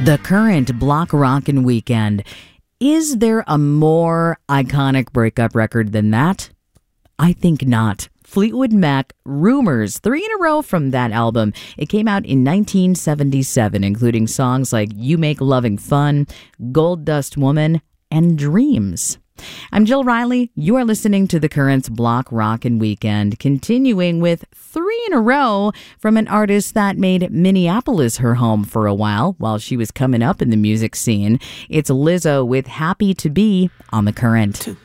The Current Block Rockin' Weekend. Is there a more iconic breakup record than that? I think not. Fleetwood Mac, Rumors, 3 in a row from that album. It came out in 1977, including songs like You Make Loving Fun, Gold Dust Woman, and Dreams. I'm Jill Riley. You are listening to The Current's Block Rockin' Weekend, continuing with 3 in a row from an artist that made Minneapolis her home for a while she was coming up in the music scene. It's Lizzo with Happy to Be on The Current.